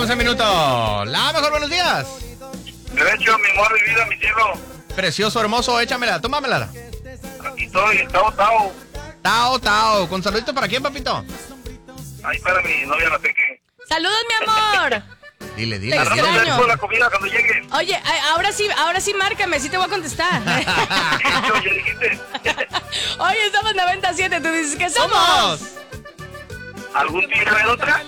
12 minutos. La mejor, buenos días. Derecho, mi amor, mi vida, mi cielo. Precioso, hermoso, échamela, tómamela. Aquí estoy, Tao. Tao. ¿Con saluditos para quién, papito? Ahí para mi novia, la Peque. ¡Saludos, mi amor! Dile. Te extraño. La comida cuando llegue. Oye, ahora sí márcame, sí te voy a contestar. ¿Ya dijiste? Oye, somos 97, tú dices que somos. ¿Algún tigre de otra?